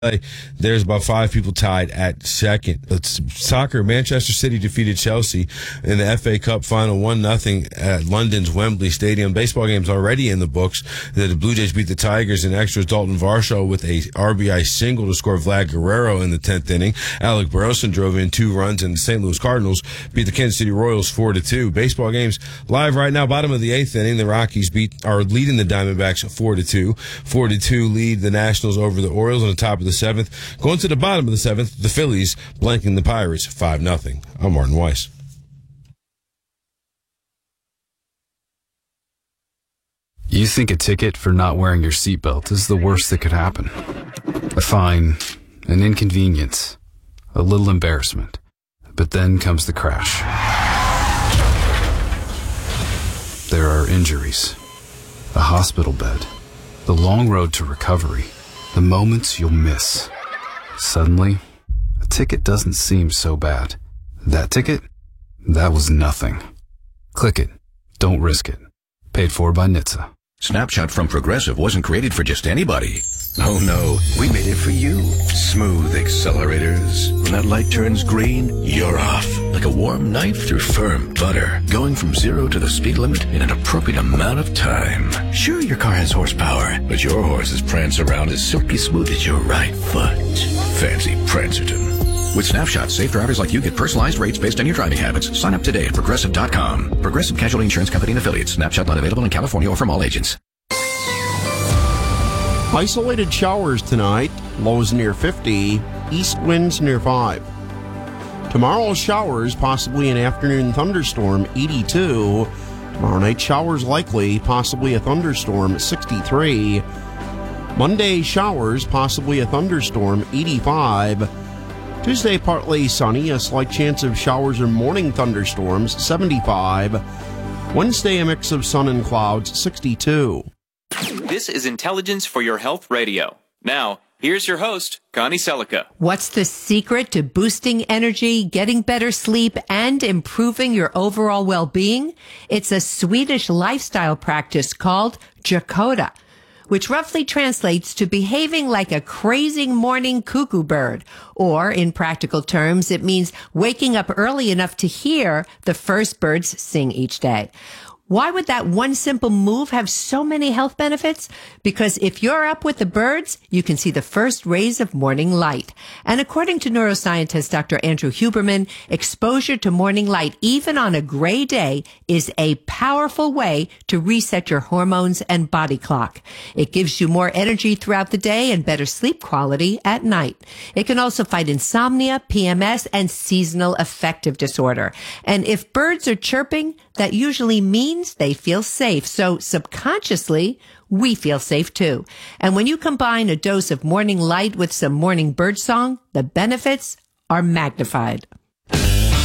There's about 5 people tied at second. It's soccer. Manchester City defeated Chelsea in the FA Cup final 1-0 at London's Wembley Stadium. Baseball game's already in the books. The Blue Jays beat the Tigers in extras. Dalton Varsho with a RBI single to score Vlad Guerrero in the 10th inning. Alec Burleson drove in 2 runs, and the St. Louis Cardinals beat the Kansas City Royals 4-2. Baseball games live right now. Bottom of the 8th inning. The Rockies are leading the Diamondbacks 4-2. 4-2 lead the Nationals over the Orioles on the top of the 7th. Going to the bottom of the 7th, the Phillies blanking the Pirates 5-0. I'm Martin Weiss. You think a ticket for not wearing your seatbelt is the worst that could happen. A fine, an inconvenience, a little embarrassment. But then comes the crash. There are injuries, a hospital bed, the long road to recovery, the moments you'll miss. Suddenly, a ticket doesn't seem so bad. That ticket? That was nothing. Click it. Don't risk it. Paid for by NHTSA. Snapshot from Progressive wasn't created for just anybody. Oh no, we made it for you. Smooth accelerators. When that light turns green, you're off. Like a warm knife through firm butter. Going from 0 to the speed limit in an appropriate amount of time. Sure, your car has horsepower, but your horses prance around as silky smooth as your right foot. Fancy Prancerton. With Snapshot, safe drivers like you get personalized rates based on your driving habits. Sign up today at Progressive.com. Progressive Casualty Insurance Company and Affiliates. Snapshot not available in California or from all agents. Isolated showers tonight. Lows near 50. East winds near 5. Tomorrow showers, possibly an afternoon thunderstorm, 82. Tomorrow night showers likely, possibly a thunderstorm, 63. Monday showers, possibly a thunderstorm, 85. Tuesday, partly sunny, a slight chance of showers or morning thunderstorms, 75. Wednesday, a mix of sun and clouds, 62. This is Intelligence for Your Health Radio. Now, here's your host, Connie Selica. What's the secret to boosting energy, getting better sleep, and improving your overall well-being? It's a Swedish lifestyle practice called Jakoda, which roughly translates to behaving like a crazy morning cuckoo bird. Or, in practical terms, it means waking up early enough to hear the first birds sing each day. Why would that one simple move have so many health benefits? Because if you're up with the birds, you can see the first rays of morning light. And according to neuroscientist Dr. Andrew Huberman, exposure to morning light, even on a gray day, is a powerful way to reset your hormones and body clock. It gives you more energy throughout the day and better sleep quality at night. It can also fight insomnia, PMS, and seasonal affective disorder. And if birds are chirping, that usually means they feel safe. So subconsciously, we feel safe too. And when you combine a dose of morning light with some morning bird song, the benefits are magnified.